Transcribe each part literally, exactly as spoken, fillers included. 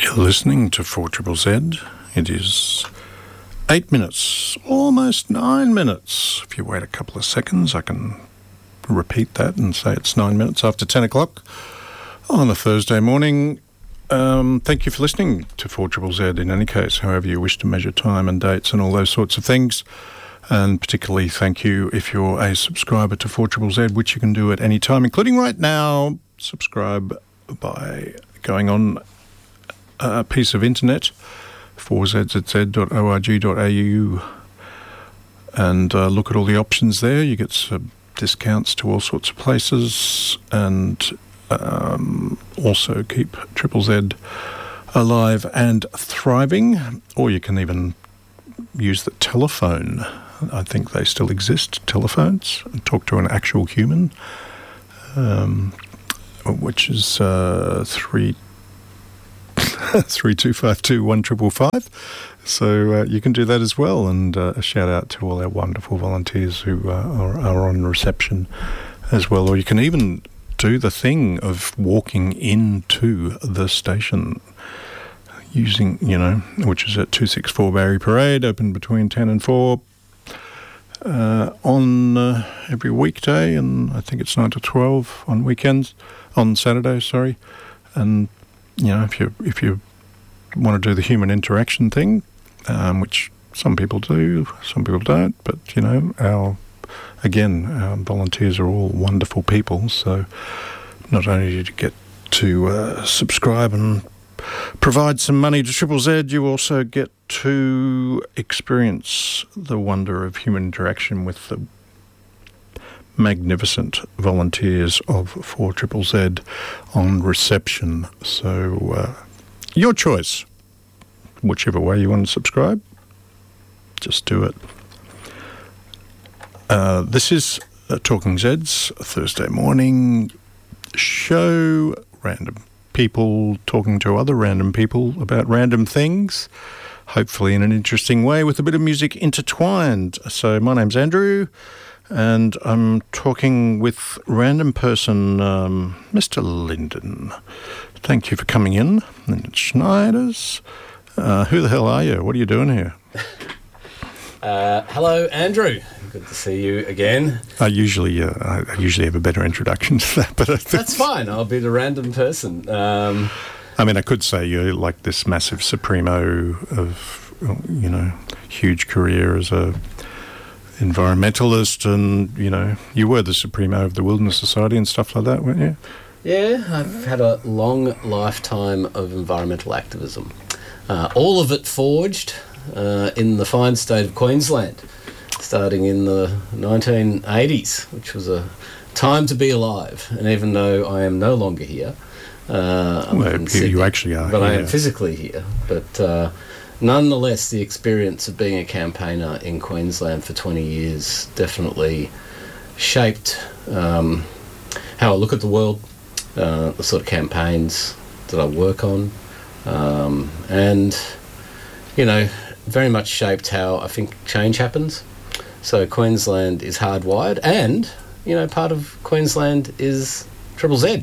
You're listening to four Z Z Z. It is eight minutes, almost nine minutes. If you wait a couple of seconds, I can repeat that and say it's nine minutes after ten o'clock on a Thursday morning. Um, thank you for listening to four Z Z Z in any case, however you wish to measure time and dates and all those sorts of things. And particularly thank you if you're a subscriber to four Z Z Z, which you can do at any time, including right now. Subscribe by going on a piece of internet, four z z z dot org dot a u, and uh, look at all the options there. You get some discounts to all sorts of places, and um, also keep Triple Z alive and thriving. Or you can even use the telephone. I think they still exist, telephones, and talk to an actual human, um, which is uh, three. three two five two one five five five. So uh, you can do that as well. And uh, a shout out to all our wonderful volunteers who uh, are, are on reception as well. Or you can even do the thing of walking into the station using, you know, which is at two sixty-four Barry Parade, open between ten and four uh, on uh, every weekday. And I think it's nine to twelve on weekends, on Saturday, sorry. And you know, if you if you want to do the human interaction thing, um, which some people do, some people don't, but you know, our again, our volunteers are all wonderful people. So not only do you get to uh, subscribe and provide some money to Triple Z, you also get to experience the wonder of human interaction with the magnificent volunteers of four Z Z Z on reception. So uh, your choice, whichever way you want to subscribe, just do it. Uh, this is uh, Talking Zeds, Thursday morning show, random people talking to other random people about random things, hopefully in an interesting way with a bit of music intertwined. So my name's Andrew, and I'm talking with random person, um, Mister Linden. Thank you for coming in. And Schneiders. Uh, who the hell are you? What are you doing here? Uh, hello, Andrew. Good to see you again. I usually, uh, I usually have a better introduction to that, but I think that's fine. I'll be the random person. Um, I mean, I could say you're like this massive supremo of, you know, huge career as a environmentalist, and you know, you were the supremo of the Wilderness Society and stuff like that, weren't you? Yeah, I've had a long lifetime of environmental activism, uh, all of it forged uh, in the fine state of Queensland, starting in the nineteen eighties, which was a time to be alive. And even though I am no longer here, uh, well, you, Sydney, you actually are, but yeah. I am physically here, but. Uh, Nonetheless, the experience of being a campaigner in Queensland for twenty years definitely shaped um, how I look at the world, uh, the sort of campaigns that I work on, um, and, you know, very much shaped how I think change happens. So Queensland is hardwired, and, you know, part of Queensland is Triple Z.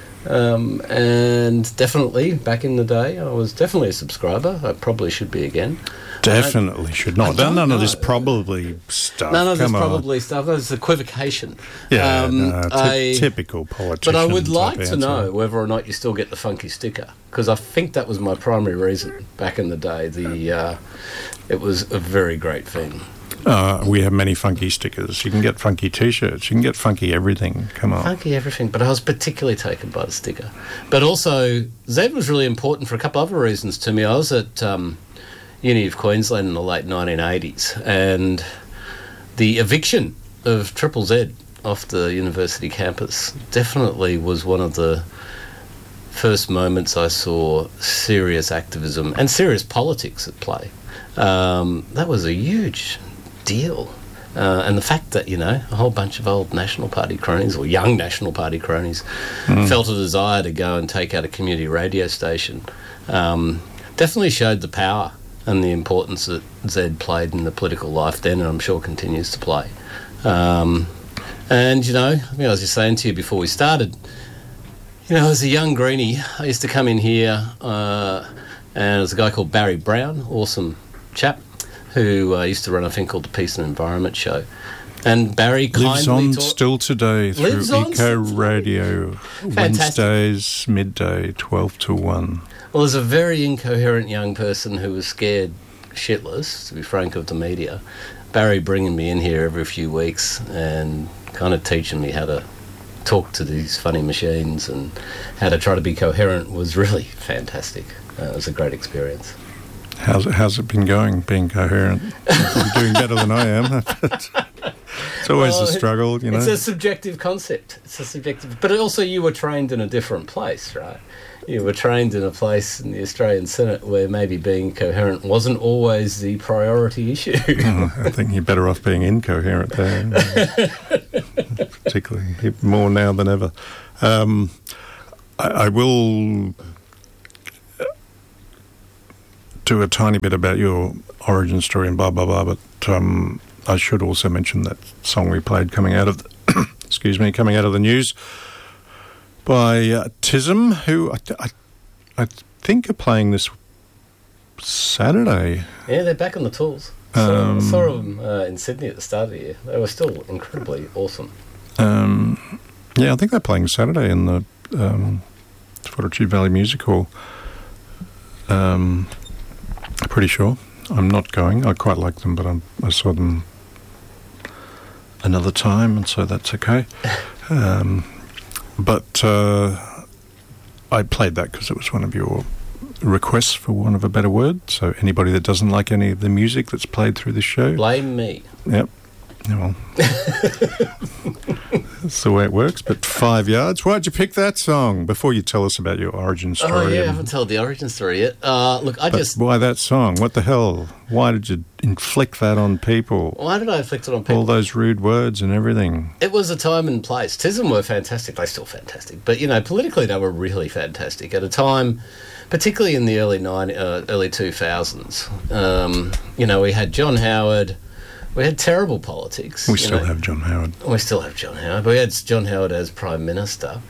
Um, and definitely, back in the day, I was definitely a subscriber. I probably should be again. Definitely I, should not. None know. of this probably stuff. None of Come this on. probably stuff. That's equivocation. Yeah, um, no, t- I, typical politician. But I would like to answer. know whether or not you still get the funky sticker, because I think that was my primary reason back in the day. The uh, it was a very great thing. Uh, we have many funky stickers. You can get funky T-shirts. You can get funky everything. Come on. Funky everything. But I was particularly taken by the sticker. But also, Z was really important for a couple other reasons to me. I was at um, Uni of Queensland in the late nineteen eighties, and the eviction of Triple Z off the university campus definitely was one of the first moments I saw serious activism and serious politics at play. Um, that was a huge deal. Uh, and the fact that, you know, a whole bunch of old National Party cronies, or young National Party cronies, mm. felt a desire to go and take out a community radio station um, definitely showed the power and the importance that Z played in the political life then, and I'm sure continues to play. Um, and, you know, I think I was just saying to you before we started, you know, as a young greenie, I used to come in here uh, And there's a guy called Barry Brown, awesome chap, who uh, used to run a thing called the Peace and Environment Show. And Barry kindly lives on taught, still today through Lives on Eco still Radio, Fantastic. Wednesdays, midday, twelve to one. Well, as a very incoherent young person who was scared shitless, to be frank, of the media, Barry bringing me in here every few weeks and kind of teaching me how to talk to these funny machines and how to try to be coherent was really fantastic. Uh, it was a great experience. How's it, how's it been going, being coherent? You're doing better than I am. It's always Well, a struggle, you know. It's a subjective concept. It's a subjective... But also you were trained in a different place, right? You were trained in a place in the Australian Senate where maybe being coherent wasn't always the priority issue. Oh, I think you're better off being incoherent there, particularly more now than ever. Um, I, I will do a tiny bit about your origin story and blah, blah, blah, but um, I should also mention that song we played coming out of, the excuse me, coming out of the news by uh, Tism, who I, I, I think are playing this Saturday. Yeah, they're back on the tools. So Um, I saw them uh, in Sydney at the start of the year. They were still incredibly awesome. Um, yeah, I think they're playing Saturday in the um, Fortitude Valley Music Hall. Um, pretty sure. I'm not going. I quite like them, but I'm, I saw them another time, and so that's okay. Um, but uh, I played that because it was one of your requests, for want of a better word. So anybody that doesn't like any of the music that's played through the show, Blame me. Yep. Yeah, well, that's the way it works. But Five Yards. Why'd you pick that song? Before you tell us about your origin story. Oh, yeah, I and- haven't told the origin story yet. Uh, look, I but just... why that song? What the hell? Why did you inflict that on people? Why did I inflict it on people? All those rude words and everything. It was a time and place. Tism were fantastic. They're still fantastic. But, you know, politically they were really fantastic at a time, particularly in the early nine, uh, early two thousands. Um, you know, we had John Howard. We had terrible politics. We you still know. have John Howard. We still have John Howard. But we had John Howard as Prime Minister.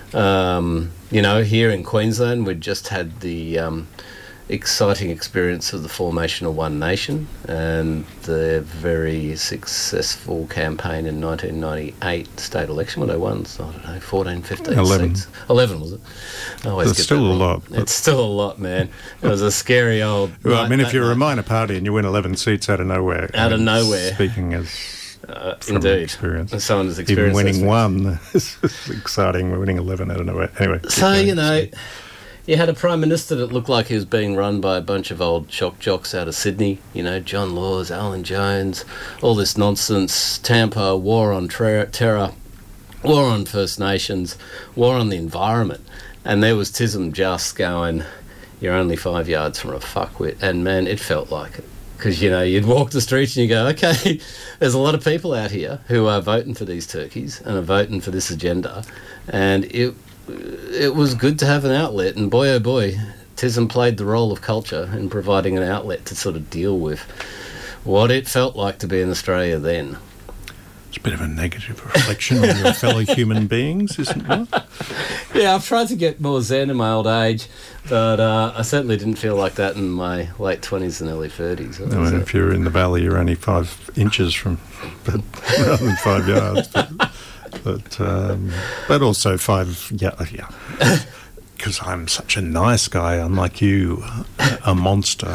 Um, you know, here in Queensland, we'd just had the um, exciting experience of the formation of One Nation and the very successful campaign in nineteen ninety-eight state election when they won, so, I don't know, fourteen, fifteen eleven. seats. eleven, was it? I always That's get still that a wrong. lot, but- It's still a lot, man. It was a scary old... Well, I mean, night- if you're night- a minor party and you win eleven seats out of nowhere. Out of I mean, nowhere. Speaking as Uh, from indeed. experience. As someone who's Even experienced winning those one is exciting. We're winning eleven out of nowhere. Anyway. keep So, going. you know, you had a Prime Minister that looked like he was being run by a bunch of old shock jocks out of Sydney, you know, John Laws, Alan Jones, all this nonsense, Tampa, war on ter- terror, war on First Nations, war on the environment. And there was Tism just going, you're only five yards from a fuckwit. And, man, it felt like it. Because, you know, you'd walk the streets and you go, okay, there's a lot of people out here who are voting for these turkeys and are voting for this agenda. And it it was good to have an outlet. And boy, oh boy, Tism played the role of culture in providing an outlet to sort of deal with what it felt like to be in Australia then. It's a bit of a negative reflection on your fellow human beings, isn't it? Yeah, I've tried to get more zen in my old age, but uh, I certainly didn't feel like that in my late twenties and early thirties. I mean, if you're in the valley, you're only five inches from, but rather than five yards. But, but, um, but also five, yeah, yeah. Because I'm such a nice guy, unlike you, a monster.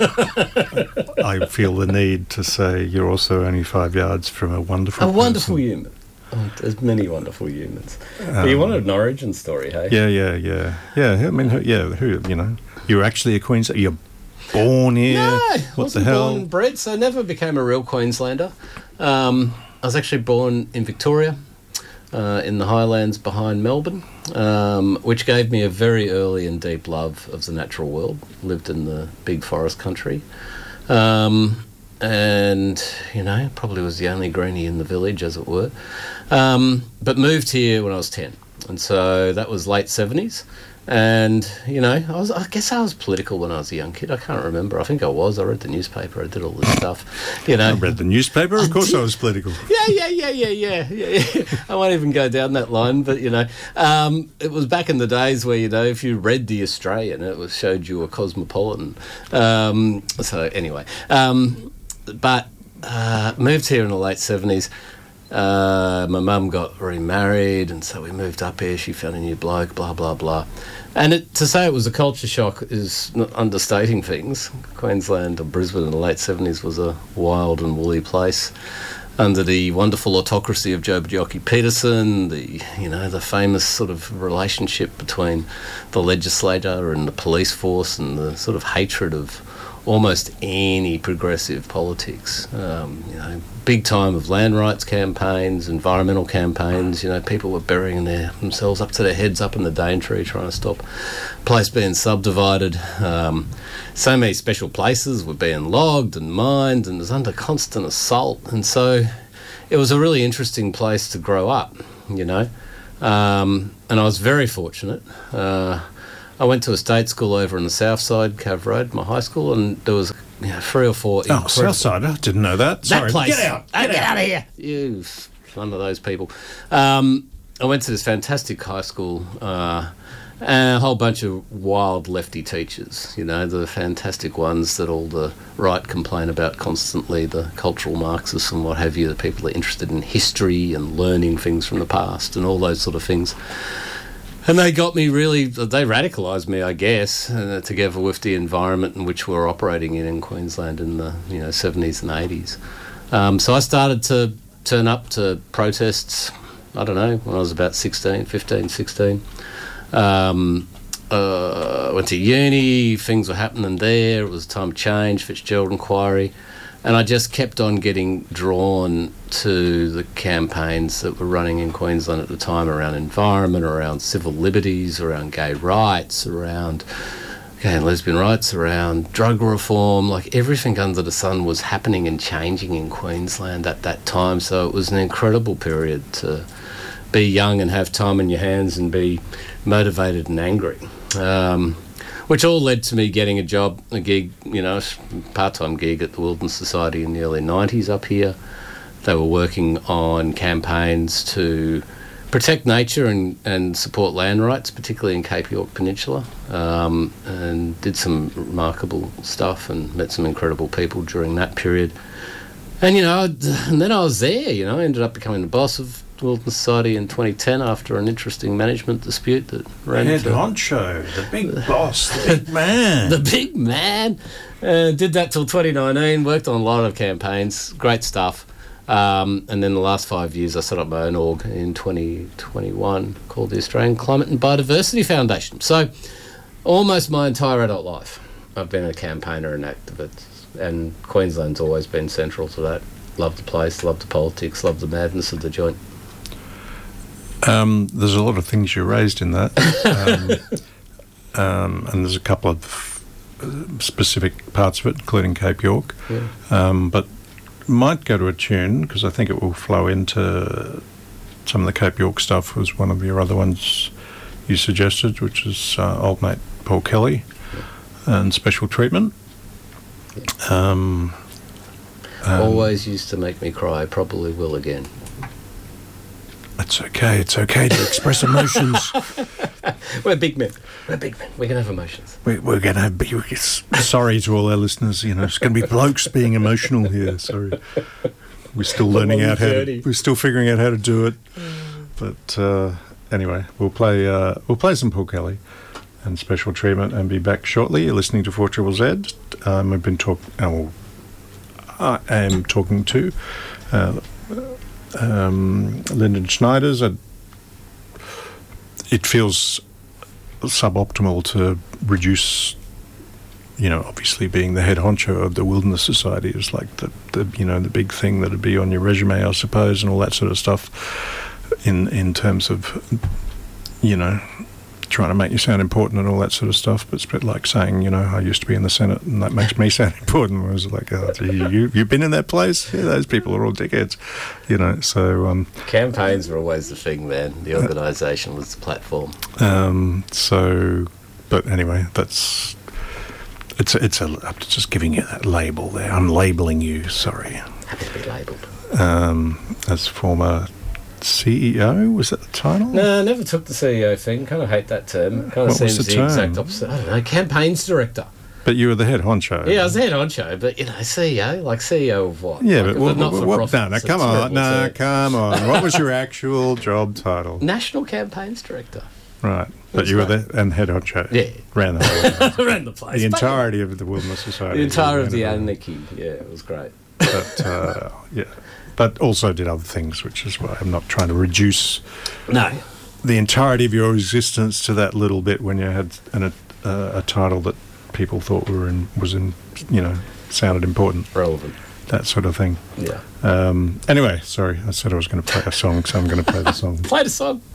I feel the need to say you're also only five yards from a wonderful A person. wonderful human. Oh, there's many wonderful humans. But you wanted an origin story, hey? Yeah, yeah, yeah, yeah. I mean, who, yeah, who you know? You're actually a Queenslander. You're born here. No, what wasn't the hell? born and bred, so never became a real Queenslander. Um, I was actually born in Victoria, uh, in the highlands behind Melbourne, um, which gave me a very early and deep love of the natural world. Lived in the big forest country. Um, and, you know, probably was the only greenie in the village, as it were. Um, but moved here when I was ten. And so that was late seventies. And, you know, I was I guess I was political when I was a young kid. I can't remember. I think I was. I read the newspaper. I did all this stuff. You know, I read the newspaper. Of I course did. I was political. Yeah, yeah, yeah, yeah, yeah, yeah, yeah. I won't even go down that line, but, you know, um, it was back in the days where, you know, if you read The Australian, it was, showed you a cosmopolitan. Um, so, anyway. Um, but uh, moved here in the late seventies. Uh, my mum got remarried, and so we moved up here. She found a new bloke, blah, blah, blah. And it, to say it was a culture shock is not understating things. Queensland or Brisbane in the late seventies was a wild and woolly place under the wonderful autocracy of Joe Bjelke-Petersen, the, you know, the famous sort of relationship between the legislator and the police force, and the sort of hatred of almost any progressive politics. Um, you know, big time of land rights campaigns, environmental campaigns. You know, people were burying their, themselves up to their heads up in the Daintree trying to stop place being subdivided. Um, so many special places were being logged and mined, and it was under constant assault. And so it was a really interesting place to grow up, you know. Um, and I was very fortunate. Uh, I went to a state school over on the south side, Cav Road, my high school, and there was, you know, three or four... Oh, south side, I didn't know that. That Sorry. place. Get out! Get, get out. out of here! You, one of those people. Um, I went to this fantastic high school, uh, and a whole bunch of wild lefty teachers, you know, the fantastic ones that all the right complain about constantly, the cultural Marxists and what have you, the people that are interested in history and learning things from the past and all those sort of things. And they got me really, they radicalised me, I guess, uh, together with the environment in which we were operating in in Queensland in the, you know, seventies and eighties. Um, so I started to turn up to protests, I don't know, when I was about sixteen, fifteen, sixteen. Um, uh, went to uni, things were happening there, it was time of change, Fitzgerald Inquiry. And I just kept on getting drawn to the campaigns that were running in Queensland at the time around environment, around civil liberties, around gay rights, around gay and lesbian rights, around drug reform. Like, everything under the sun was happening and changing in Queensland at that time. So it was an incredible period to be young and have time in your hands and be motivated and angry. Um, which all led to me getting a job, a gig, you know, part-time gig at the Wilderness Society in the early nineties up here. They were working on campaigns to protect nature and, and support land rights, particularly in Cape York Peninsula, um, and did some remarkable stuff and met some incredible people during that period. And, you know, and then I was there, you know, I ended up becoming the boss of Wilderness Society in twenty ten after an interesting management dispute that ran Head into... honcho, the big boss, the big man. The big man. Uh, did that till twenty nineteen, worked on a lot of campaigns, great stuff. Um, and then the last five years I set up my own org in twenty twenty-one called the Australian Climate and Biodiversity Foundation. So almost my entire adult life I've been a campaigner and activist, and Queensland's always been central to that. Love the place, love the politics, love the madness of the joint. Um, there's a lot of things you raised in that, um, um, and there's a couple of specific parts of it, including Cape York. Yeah. Um, but might go to a tune, because I think it will flow into some of the Cape York stuff. Was one of your other ones you suggested, which is uh, old mate Paul Kelly yeah. and Special Treatment. Um, um, Always used to make me cry, probably will again. It's okay, it's okay to express emotions. We're big men. We're big men. We can have emotions. We, we're going to be... Sorry to all our listeners, you know, it's going to be blokes being emotional here, sorry. We're still learning out how to... We're still figuring out how to do it. But uh, anyway, we'll play uh, we'll play some Paul Kelly and Special Treatment and be back shortly. You're listening to four Z Z Z. Um, we've been talking... Oh, I am talking to... Uh, Um, Lyndon Schneiders. Uh, it feels suboptimal to reduce, you know, obviously being the head honcho of the Wilderness Society is like the, the you know, the big thing that would be on your resume, I suppose, and all that sort of stuff in in terms of, you know, trying to make you sound important and all that sort of stuff. But it's a bit like saying, you know, I used to be in the Senate and that makes me sound important. It was like, oh, gee, you, you've been in that place? Yeah, those people are all dickheads, you know. So um, campaigns were always the thing, man. The organisation was the platform. Um, so, but anyway, that's it's it's a I'm just giving you that label there. I'm labelling you. Sorry. Happy to be labelled. Um, as former C E O, was that the title? No, I never took the C E O thing. Kind of hate that term. Kind of What was seems the the, term? exact opposite. I don't know. Campaigns director. But you were the head honcho. Yeah, I was head honcho, but you know, C E O, like C E O of what? Yeah, like, but what, not what, for what, profit. no, no, come on, no, come on. What was your actual job title? National Campaigns Director. Right, but you were the and head honcho. Yeah, ran the whole, around the place. the entirety of the Wilderness Society. The entire You of the ran it all. anarchy. Yeah, it was great. But uh, yeah, but also did other things, which is why I'm not trying to reduce No. the entirety of your existence to that little bit when you had an, a, a title that people thought were in was in you know sounded important, Relevant. that sort of thing. Yeah. Um, anyway, sorry, I said I was going to play a song, so I'm going to play the song. Play the song.